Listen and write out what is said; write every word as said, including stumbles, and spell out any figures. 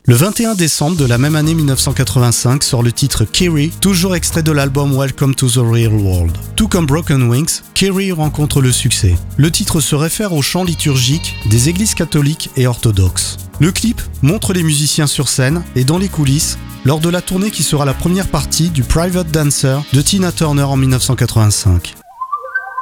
Le vingt et un décembre de la même année mille neuf cent quatre-vingt-cinq sort le titre Kiri, toujours extrait de l'album Welcome to the Real World. Tout comme Broken Wings, Kiri rencontre le succès. Le titre se réfère aux chants liturgiques des églises catholiques et orthodoxes. Le clip montre les musiciens sur scène et dans les coulisses lors de la tournée qui sera la première partie du Private Dancer de Tina Turner en mille neuf cent quatre-vingt-cinq.